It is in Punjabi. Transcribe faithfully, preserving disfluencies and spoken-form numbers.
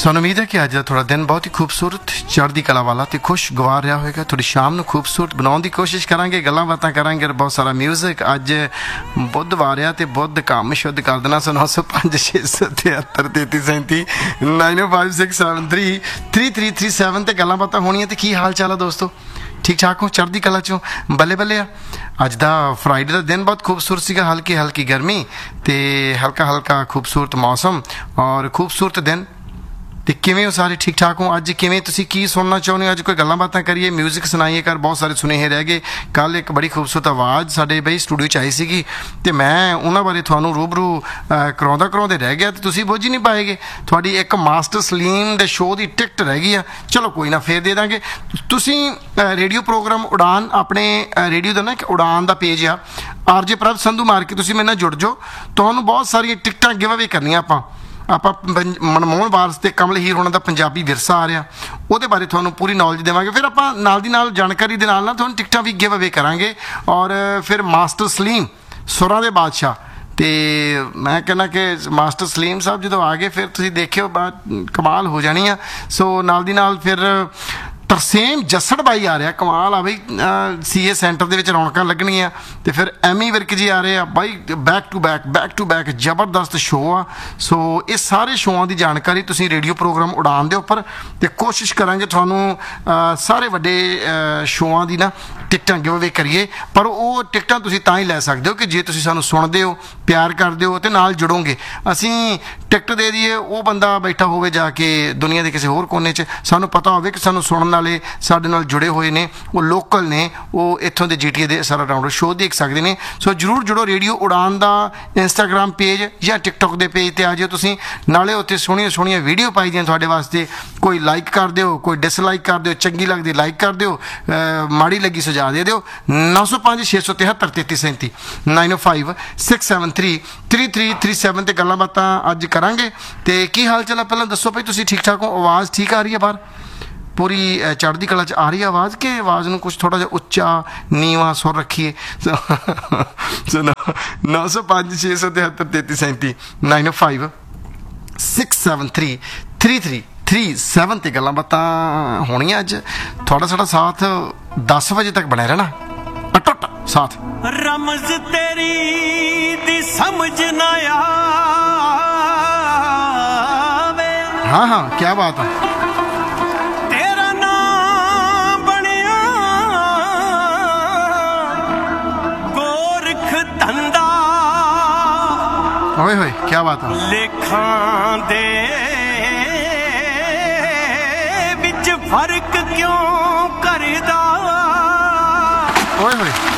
ਸਾਨੂੰ ਉਮੀਦ ਹੈ ਕਿ ਅੱਜ ਦਾ ਤੁਹਾਡਾ ਦਿਨ ਬਹੁਤ ਹੀ ਖੂਬਸੂਰਤ ਚੜ੍ਹਦੀ ਕਲਾ ਵਾਲਾ ਤੇ ਖੁਸ਼ਗਵਾਰ ਰਿਹਾ ਹੋਵੇਗਾ। ਤੁਹਾਡੀ ਸ਼ਾਮ ਨੂੰ ਖੂਬਸੂਰਤ ਬਣਾਉਣ ਦੀ ਕੋਸ਼ਿਸ਼ ਕਰਾਂਗੇ, ਗੱਲਾਂ ਬਾਤਾਂ ਕਰਾਂਗੇ, ਬਹੁਤ ਸਾਰਾ ਮਿਊਜ਼ਿਕ। ਅੱਜ ਬੁੱਧਵਾਰ ਆ ਤੇ ਬੁੱਧ ਕੰਮ ਸ਼ੁੱਧ ਕਰ ਦੇਣਾ। ਸੋ ਨੌ ਸੌ ਪੰਜ ਛੇ ਸੌ ਤਿਹੱਤਰ ਤੇਤੀ ਸੈਂਤੀ ਨਾਈਨ ਓ five six seven three three three three seven ਤੇ ਗੱਲਾਂ ਬਾਤਾਂ ਹੋਣੀਆਂ। ਤੇ ਕੀ ਹਾਲ ਚਾਲ ਆ ਦੋਸਤੋ, ਠੀਕ ਠਾਕ ਹੋ? ਚੜ੍ਹਦੀ ਕਲਾ ਚੋਂ ਬੱਲੇ ਬੱਲੇ ਆ। ਅੱਜ ਦਾ ਫਰਾਈਡੇ ਦਾ ਦਿਨ ਬਹੁਤ ਖੂਬਸੂਰਤ ਸੀਗਾ, ਹਲਕੀ ਹਲਕੀ ਗਰਮੀ ਤੇ ਹਲਕਾ ਹਲਕਾ ਖੂਬਸੂਰਤ ਮੌਸਮ ਔਰ ਖੂਬਸੂਰਤ ਦਿਨ। ਤੇ ਕਿਵੇਂ ਹੋ ਸਾਰੇ, ਠੀਕ ਠਾਕ ਹੋ? ਅੱਜ ਕਿਵੇਂ, ਤੁਸੀਂ ਕੀ ਸੁਣਨਾ ਚਾਹੁੰਦੇ ਹੋ? ਅੱਜ ਕੋਈ ਗੱਲਾਂ ਬਾਤਾਂ ਕਰੀਏ, ਮਿਊਜ਼ਿਕ ਸੁਣਾਈਏ ਕਰ। ਬਹੁਤ ਸਾਰੇ ਸੁਨੇਹੇ ਰਹਿ ਗਏ। ਕੱਲ੍ਹ ਇੱਕ ਬੜੀ ਖੂਬਸੂਰਤ ਆਵਾਜ਼ ਸਾਡੇ ਬਈ ਸਟੂਡੀਓ 'ਚ ਆਈ ਸੀਗੀ ਤੇ ਮੈਂ ਉਹਨਾਂ ਬਾਰੇ ਤੁਹਾਨੂੰ ਰੂਬਰੂ ਕਰਾਉਂਦਾ ਕਰਾਉਂਦੇ ਰਹਿ ਗਿਆ ਤੇ ਤੁਸੀਂ ਬੁੱਝ ਹੀ ਨਹੀਂ ਪਾਏਗੇ। ਤੁਹਾਡੀ ਇੱਕ ਮਾਸਟਰ ਸਲੀਮ ਦੇ ਸ਼ੋਅ ਦੀ ਟਿਕਟ ਰਹਿ ਗਈ ਆ। ਚਲੋ ਕੋਈ ਨਾ, ਫੇਰ ਦੇ ਦਾਂਗੇ। ਤੁਸੀਂ ਰੇਡੀਓ ਪ੍ਰੋਗਰਾਮ ਉਡਾਨ, ਆਪਣੇ ਰੇਡੀਓ ਦਾ ਨਾ ਇੱਕ ਉਡਾਨ ਦਾ ਪੇਜ ਆ, ਆਰ ਜੇ ਪ੍ਰਭ ਸੰਧੂ ਮਾਰ ਕੇ ਤੁਸੀਂ ਮੇਰੇ ਨਾਲ ਜੁੜ ਜਾਓ। ਤੁਹਾਨੂੰ ਬਹੁਤ ਸਾਰੀਆਂ ਟਿਕਟਾਂ ਗਿਵ ਅਵੇ ਕਰਨੀਆਂ। ਆਪਾਂ ਆਪਾਂ ਮਨਮੋਹਨ ਵਾਰਸ ਤੇ ਕਮਲ ਹੀਰ ਹੋਣਾ ਦਾ ਪੰਜਾਬੀ ਵਿਰਸਾ ਆ ਰਿਹਾ, ਉਹਦੇ ਬਾਰੇ ਤੁਹਾਨੂੰ ਪੂਰੀ ਨੌਲੇਜ ਦੇਵਾਂਗੇ। ਫਿਰ ਆਪਾਂ ਨਾਲ ਦੀ ਨਾਲ ਜਾਣਕਾਰੀ ਦੇ ਨਾਲ ਨਾਲ ਤੁਹਾਨੂੰ ਟਿਕਟਾਂ ਵੀ ਗਿਵ ਅਵੇ ਕਰਾਂਗੇ। ਔਰ ਫਿਰ ਮਾਸਟਰ ਸਲੀਮ ਸੁਰਾਂ ਦੇ ਬਾਦਸ਼ਾਹ, ਤੇ ਮੈਂ ਕਹਿੰਦਾ ਕਿ ਮਾਸਟਰ ਸਲੀਮ ਸਾਹਿਬ ਜਦੋਂ ਆ ਗਏ ਫਿਰ ਤੁਸੀਂ ਦੇਖਿਓ ਬਾਤ ਕਮਾਲ ਹੋ ਜਾਣੀ ਆ। ਸੋ ਨਾਲ ਦੀ ਨਾਲ ਫਿਰ ਤਰਸੇਮ ਜੱਸੜ ਬਾਈ ਆ ਰਿਹਾ, ਕਮਾਲ ਆ ਬਈ। ਸੀ ਏ ਸੈਂਟਰ ਦੇ ਵਿੱਚ ਰੌਣਕਾਂ ਲੱਗਣਗੀਆਂ। ਤੇ ਫਿਰ ਐਮੀ ਵਿਰਕ ਜੀ ਆ ਰਹੇ ਆ ਬਾਈ, back to back back to back ਜ਼ਬਰਦਸਤ ਸ਼ੋਅ ਆ। ਸੋ ਇਹ ਸਾਰੇ ਸ਼ੋਆਂ ਦੀ ਜਾਣਕਾਰੀ ਤੁਸੀਂ ਰੇਡੀਓ ਪ੍ਰੋਗਰਾਮ ਉਡਾਨ ਦੇ ਉੱਪਰ, ਤੇ ਕੋਸ਼ਿਸ਼ ਕਰਾਂਗੇ ਤੁਹਾਨੂੰ ਸਾਰੇ ਵੱਡੇ ਸ਼ੋਆਂ ਦੀ ਨਾ ਟਿਕਟਾਂ ਗਿਵ ਅਵੇ ਕਰੀਏ। ਪਰ ਉਹ ਟਿਕਟਾਂ ਤੁਸੀਂ ਤਾਂ ਹੀ ਲੈ ਸਕਦੇ ਹੋ ਕਿ ਜੇ ਤੁਸੀਂ ਸਾਨੂੰ ਸੁਣਦੇ ਹੋ, ਪਿਆਰ ਕਰਦੇ ਹੋ ਤੇ ਨਾਲ ਜੁੜੋਗੇ। ਅਸੀਂ ਟਿਕਟ ਦੇ ਦਈਏ, ਉਹ ਬੰਦਾ ਬੈਠਾ ਹੋਵੇ ਜਾ ਕੇ ਦੁਨੀਆ ਦੇ ਕਿਸੇ ਹੋਰ ਕੋਨੇ 'ਚ, ਸਾਨੂੰ ਪਤਾ ਹੋਵੇ ਕਿ ਸਾਨੂੰ ਸੁਣਨ ਵਾਲੇ ਸਾਡੇ ਨਾਲ ਜੁੜੇ ਹੋਏ ਨੇ, ਉਹ ਲੋਕਲ ਨੇ, ਉਹ ਇੱਥੋਂ ਦੇ ਜੀ ਟੀ ਏ ਦੇ ਸਾਰਾ ਰਾਊਂਡ ਸ਼ੋਅ ਦੇਖ ਸਕਦੇ ਨੇ। ਸੋ ਜ਼ਰੂਰ ਜੁੜੋ। ਰੇਡੀਓ ਉਡਾਨ ਦਾ ਇੰਸਟਾਗ੍ਰਾਮ ਪੇਜ ਜਾਂ ਟਿਕਟੋਕ ਦੇ ਪੇਜ 'ਤੇ ਆ ਜਾਓ ਤੁਸੀਂ। ਨਾਲੇ ਉੱਥੇ ਸੋਹਣੀਆਂ ਸੋਹਣੀਆਂ ਵੀਡੀਓ ਪਾਈ ਦੀਆਂ ਤੁਹਾਡੇ ਵਾਸਤੇ। ਕੋਈ ਲਾਈਕ ਕਰ ਦਿਓ, ਕੋਈ ਡਿਸਲਾਈਕ ਕਰ ਦਿਓ, ਚੰਗੀ ਲੱਗਦੀ ਲਾਈਕ ਕਰ ਦਿਓ, ਮਾੜੀ ਲੱਗੀ ਸੁਝਾਅ ਦੇ ਦਿਓ। ਨੌ ਸੌ ਪੰਜ ਛੇ ਸੌ ਤਿਹੱਤਰ ਤੇਤੀ ਸੈਂਤੀ ਨਾਈਨ ਓ five six seven three three three three seven 'ਤੇ ਗੱਲਾਂ ਬਾਤਾਂ ਅੱਜ ਕਰਾਂਗੇ। ਤੇ ਕੀ ਹਾਲ ਚਾਲ ਆ ਪਹਿਲਾਂ ਦੱਸੋ ਭਾਈ, ਤੁਸੀਂ ਠੀਕ ਠਾਕ ਹੋ? ਆਵਾਜ਼ ਠੀਕ ਆ ਰਹੀ ਹੈ ਬਾਹਰ? ਪੂਰੀ ਚੜ੍ਹਦੀ ਕਲਾ 'ਚ ਆ ਰਹੀ ਹੈ ਆਵਾਜ਼, ਕਿ ਆਵਾਜ਼ ਨੂੰ ਕੁਛ ਥੋੜ੍ਹਾ ਜਿਹਾ ਉੱਚਾ ਨੀਵਾਂ ਸੁਰ ਰੱਖੀਏ? ਨੌ ਸੌ ਪੰਜ ਛੇ ਸੌ ਤਿਹੱਤਰ ਤੇਤੀ ਸੈਂਤੀ ਨਾਈਨ ਓ five six seven three three three three seven 'ਤੇ ਗੱਲਾਂ ਬਾਤਾਂ ਹੋਣੀਆਂ। ਅੱਜ ਤੁਹਾਡਾ ਸਾਡਾ ਸਾਥ ਦਸ ਵਜੇ ਤੱਕ ਬਣਿਆ ਰਹਿਣਾ, ਅਟੁੱਟ ਸਾਥ। ਰਮਜ਼ ਤੇਰੀ ਦੀ ਸਮਝ ਨਾ ਆਵੇ। ਹਾਂ ਹਾਂ, ਕੀ ਬਾਤ ਹੈ। ਤੇਰਾ ਨਾਮ ਬਣਿਆ ਗੋਰਖ ਧੰਦਾ। ਓਏ ਹੋਏ, ਕੀ ਬਾਤ ਹੈ। ਲੇਖਾਂ ਦੇ ਵਿੱਚ ਫਰਕ ਕਿਉਂ ਕਰਦਾ? ਓਏ ਹੋਏ।